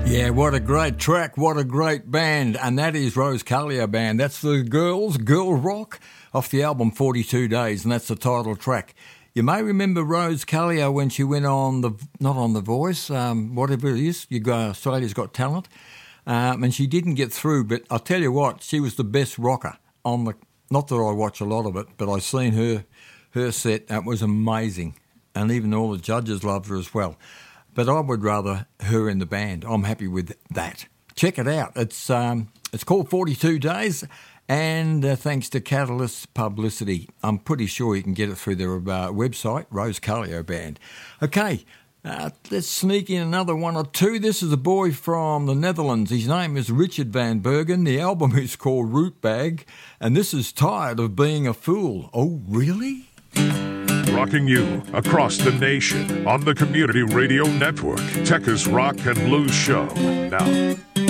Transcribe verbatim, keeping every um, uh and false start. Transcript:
Yeah, what a great track, what a great band, and that is Rose Kalia Band. That's the Girls, Girl Rock, off the album forty-two days, and that's the title track. You may remember Rose Kalia when she went on the, not on The Voice, um, whatever it is, you go, Australia's Got Talent, um, and she didn't get through, but I'll tell you what, she was the best rocker on the, not that I watch a lot of it, but I've seen her, her set, that was amazing, and even all the judges loved her as well. But I would rather her in the band. I'm happy with that. Check it out. It's um, it's called forty-two days, and uh, thanks to Catalyst Publicity. I'm pretty sure you can get it through their uh, website, Rose Kalia Band. Okay, uh, let's sneak in another one or two. This is a boy from the Netherlands. His name is Richard Van Bergen. The album is called Root Bag, and this is Tired of Being a Fool. Oh, really? Rocking you across the nation on the Community Radio Network, Tekka's Rock and Blues Show. Now,